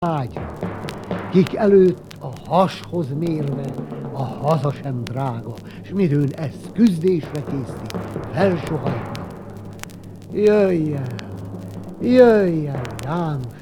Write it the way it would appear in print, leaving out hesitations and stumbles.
vágy, kik előtt a hashoz mérve a haza sem drága, s midőn ezt küzdésre készít, felsohajtnak. Jöjj el, János!